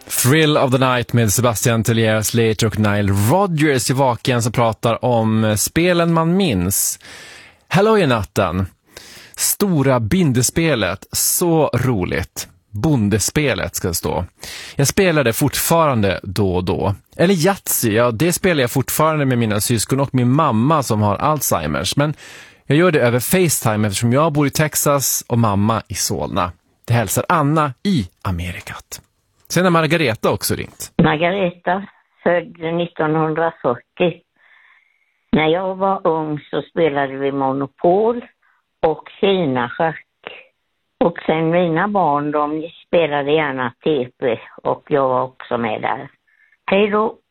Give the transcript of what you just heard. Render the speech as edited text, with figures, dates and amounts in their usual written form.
Thrill of the Night med Sebastian Tellier Slater och Nile Rodgers i Vaken som pratar om spelen man minns. Hello i natten. Stora bindespelet. Så roligt. Bondespelet ska det stå. Jag spelar det fortfarande då och då. Eller Yatzy, ja det spelar jag fortfarande med mina syskon och min mamma som har Alzheimers. Men jag gör det över FaceTime eftersom jag bor i Texas och mamma i Solna. Det hälsar Anna i Amerikat. Sen har Margareta också ringt. Margareta, född 1940. När jag var ung så spelade vi Monopol och Kina-schack. Och sen mina barn, de spelade gärna TP och jag var också med där. Hej då!